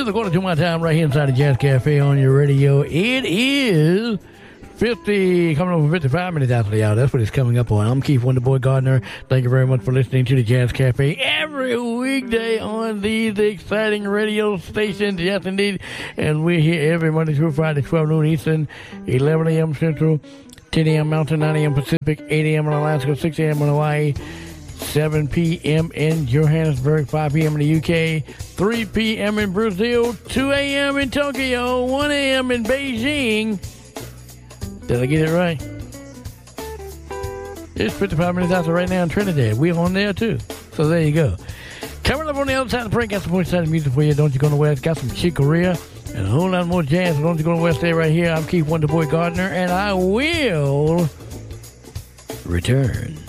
according to my time right here inside the Jazz Cafe on your radio. It is coming over 55 minutes after the hour. That's what it's coming up on. I'm Keith Wonderboy Gardner. Thank you very much for listening to the Jazz Cafe every weekday on these exciting radio stations. Yes, indeed. And we're here every Monday through Friday, 12 noon Eastern, 11 a.m. Central, 10 a.m. Mountain, 9 a.m. Pacific, 8 a.m. in Alaska, 6 a.m. in Hawaii, 7 p.m. in Johannesburg, 5 p.m. in the UK, 3 p.m. in Brazil, 2 a.m. in Tokyo, 1 a.m. in Beijing. Did I get it right? It's 55 minutes after right now in Trinidad. We're on there too. So there you go. Coming up on the other side of the break, got some more exciting music for you. Don't you go nowhere. It's got some Chick Corea and a whole lot more jazz. So don't you go nowhere. Stay right here. I'm Keith Wonderboy Gardner, and I will return.